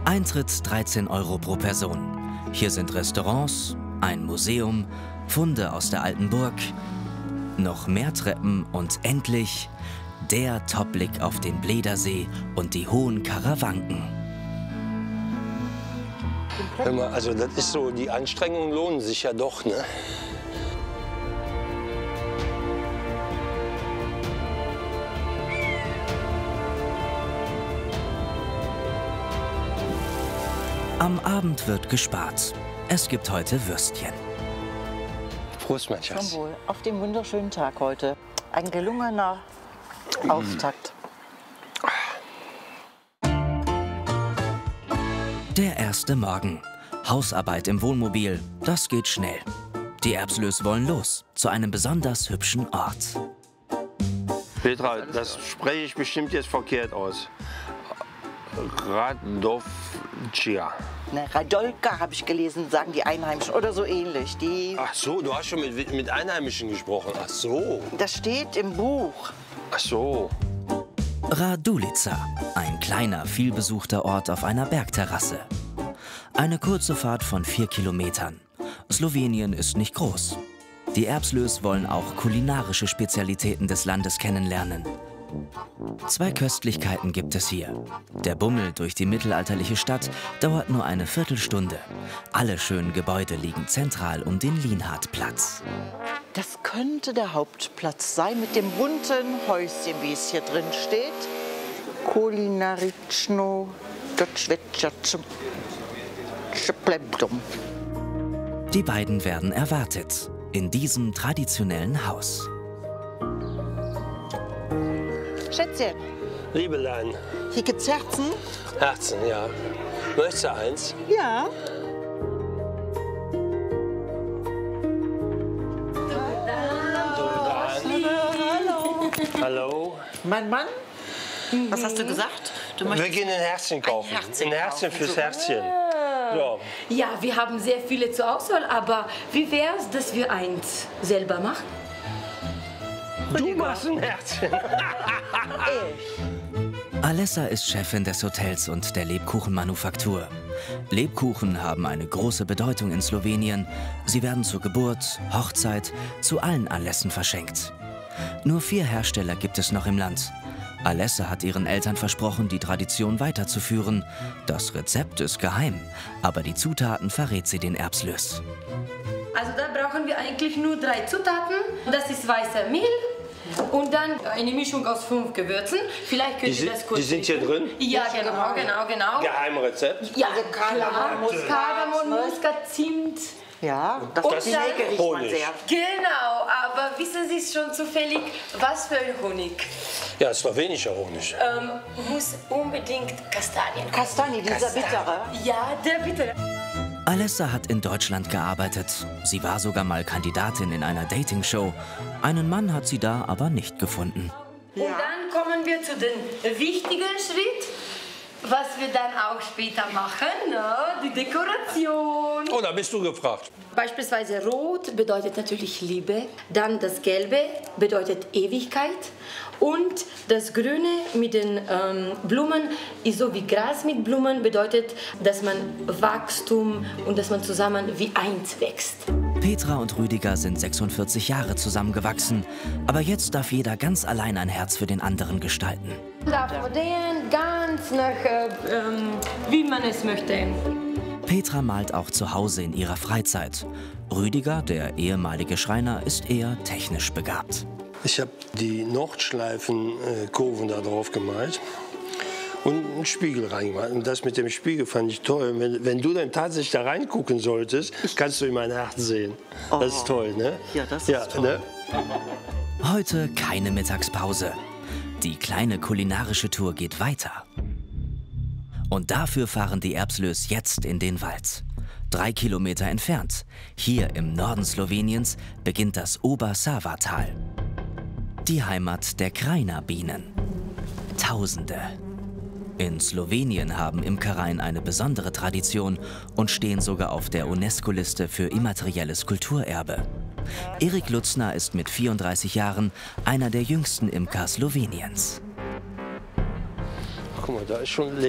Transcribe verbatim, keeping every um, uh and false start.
Eintritt dreizehn Euro pro Person. Hier sind Restaurants, ein Museum, Funde aus der alten Burg, noch mehr Treppen und endlich der Topblick auf den Bledersee und die hohen Karawanken. Hör mal, also das ist so, die Anstrengungen lohnen sich ja doch, ne? Am Abend wird gespart. Es gibt heute Würstchen. Prost, mein Schatz. Zum Wohl. Auf dem wunderschönen Tag heute. Ein gelungener mm. Auftakt. Der erste Morgen. Hausarbeit im Wohnmobil. Das geht schnell. Die Erbslös wollen los zu einem besonders hübschen Ort. Petra, das spreche ich bestimmt jetzt verkehrt aus. Radovcia. Ne, Radolka habe ich gelesen, sagen die Einheimischen oder so ähnlich. Die Ach so, du hast schon mit, mit Einheimischen gesprochen. Ach so. Das steht im Buch. Ach so. Radulica, ein kleiner, vielbesuchter Ort auf einer Bergterrasse. Eine kurze Fahrt von vier Kilometern. Slowenien ist nicht groß. Die Erbslös wollen auch kulinarische Spezialitäten des Landes kennenlernen. Zwei Köstlichkeiten gibt es hier. Der Bummel durch die mittelalterliche Stadt dauert nur eine Viertelstunde. Alle schönen Gebäude liegen zentral um den Lienhardplatz. Das könnte der Hauptplatz sein mit dem bunten Häuschen, wie es hier drin steht. Kulinariczno Die beiden werden erwartet in diesem traditionellen Haus. Schätzchen, Liebelein. hier gibt's Herzen? Herzen, ja. Möchtest du eins? Ja. Hallo. Hallo. Mein Mann? Was hast du gesagt? Du Wir gehen ein Herzchen kaufen. Ein Herzchen Ein Herzchen kaufen. fürs Herzchen. So. Ja, wir haben sehr viele zur Auswahl, aber wie wäre es, dass wir eins selber machen? Du machst ein Herzchen. Alessa ist Chefin des Hotels und der Lebkuchenmanufaktur. Lebkuchen haben eine große Bedeutung in Slowenien. Sie werden zur Geburt, Hochzeit, zu allen Anlässen verschenkt. Nur vier Hersteller gibt es noch im Land. Alessa hat ihren Eltern versprochen, die Tradition weiterzuführen. Das Rezept ist geheim, aber die Zutaten verrät sie den Erbslös. Also da brauchen wir eigentlich nur drei Zutaten. Das ist weißer Mehl und dann eine Mischung aus fünf Gewürzen. Vielleicht könnt Die, ihr das kurz die sind hier wissen. drin? Ja, genau, genau, genau. Geheimrezept? Ja, Also klar. Kardamom, Kardamom, Muskat, Zimt. Ja, das, Und das die dann Nelke riecht man Honig. sehr. Genau, aber wissen Sie schon zufällig, was für ein Honig? Ja, slowenischer Honig. Ähm, muss unbedingt Kastanien. Kastanie, dieser Kastanie. bittere. Ja, der bitte. Alessa hat in Deutschland gearbeitet. Sie war sogar mal Kandidatin in einer Dating-Show. Einen Mann hat sie da aber nicht gefunden. Und dann kommen wir zu dem wichtigen Schritt, was wir dann auch später machen, ne? Die Dekoration. Oh, da bist du gefragt. Beispielsweise Rot bedeutet natürlich Liebe, dann das Gelbe bedeutet Ewigkeit und das Grüne mit den ähm, Blumen ist so wie Gras mit Blumen, bedeutet, dass man Wachstum und dass man zusammen wie eins wächst. Petra und Rüdiger sind sechsundvierzig Jahre zusammengewachsen, aber jetzt darf jeder ganz allein ein Herz für den anderen gestalten. Darf modern, ganz nach, äh, ähm, wie man es möchte. Petra malt auch zu Hause in ihrer Freizeit. Rüdiger, der ehemalige Schreiner, ist eher technisch begabt. Ich habe die Nordschleifenkurven da drauf gemalt und einen Spiegel reingemacht. Und das mit dem Spiegel fand ich toll. Wenn, wenn du dann tatsächlich da reingucken solltest, kannst du in mein Herz sehen. Oh. Das ist toll, ne? Ja, das ist ja, toll. Ne? Heute keine Mittagspause. Die kleine kulinarische Tour geht weiter. Und dafür fahren die Erbslös jetzt in den Wald. Drei Kilometer entfernt, hier im Norden Sloweniens, beginnt das Obersava-Tal. Die Heimat der Krajina-Bienen. Tausende. In Slowenien haben Imkereien eine besondere Tradition und stehen sogar auf der UNESCO-Liste für immaterielles Kulturerbe. Erik Lutzner ist mit vierunddreißig Jahren einer der jüngsten Imker Sloweniens. Guck mal, da ist schon